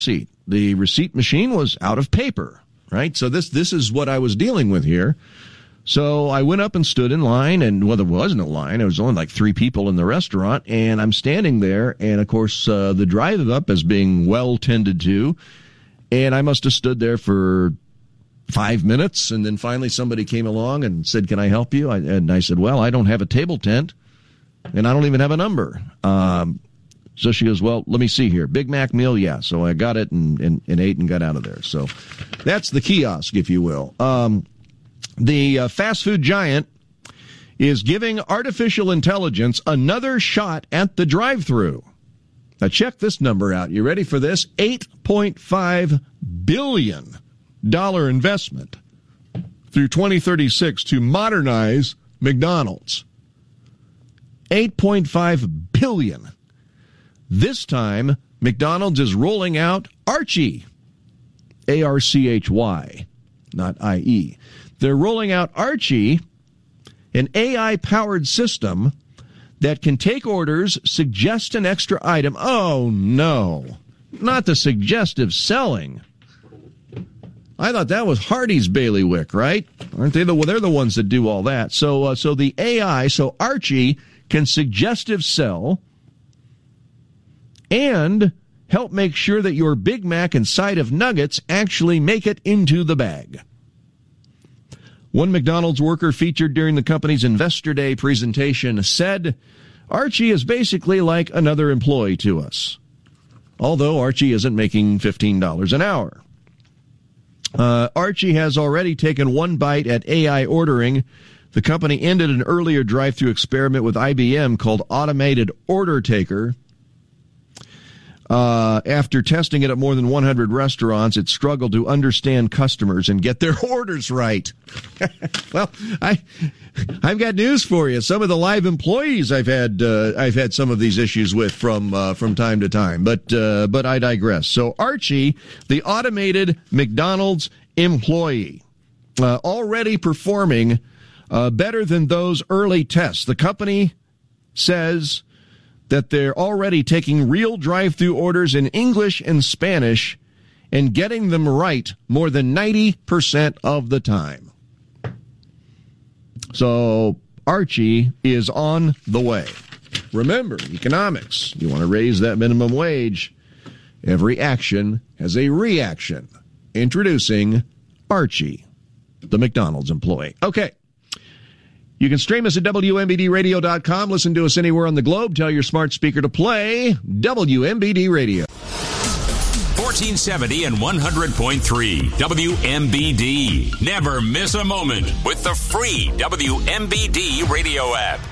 receipt. The receipt machine was out of paper, right? So this is what I was dealing with here. So I went up and stood in line, and well, there wasn't a line. There was only like 3 people in the restaurant, and I'm standing there, and of course the drive-up is being well tended to, and I must have stood there for 5 minutes, and then finally somebody came along and said, "Can I help you?" And I said, "Well, I don't have a table tent, and I don't even have a number." So she goes, "Well, let me see here. Big Mac meal, yeah." So I got it and ate and got out of there. So that's the kiosk, if you will. The fast food giant is giving artificial intelligence another shot at the drive-thru. Now check this number out. You ready for this? $8.5 billion investment through 2036 to modernize McDonald's. $8.5 billion. This time, McDonald's is rolling out Archie. A-R-C-H-Y, not I-E. They're rolling out Archie, an AI-powered system that can take orders, suggest an extra item. Oh, no, not the suggestive selling. I thought that was Hardee's bailiwick, right? Aren't they? They're the ones that do all that. So the AI, so Archie can suggestive sell and help make sure that your Big Mac and side of nuggets actually make it into the bag. One McDonald's worker featured during the company's Investor Day presentation said, "Archie is basically like another employee to us, although Archie isn't making $15 an hour." Archie has already taken one bite at AI ordering. The company ended an earlier drive-thru experiment with IBM called Automated Order Taker. After testing it at more than 100 restaurants, it struggled to understand customers and get their orders right. Well, I've got news for you. Some of the live employees I've had some of these issues with from time to time, but I digress. So Archie, the automated McDonald's employee, already performing better than those early tests. The company says that they're already taking real drive-thru orders in English and Spanish and getting them right more than 90% of the time. So Archie is on the way. Remember, economics. You want to raise that minimum wage. Every action has a reaction. Introducing Archie, the McDonald's employee. Okay. You can stream us at WMBDradio.com. Listen to us anywhere on the globe. Tell your smart speaker to play WMBD Radio. 1470 and 100.3 WMBD. Never miss a moment with the free WMBD radio app.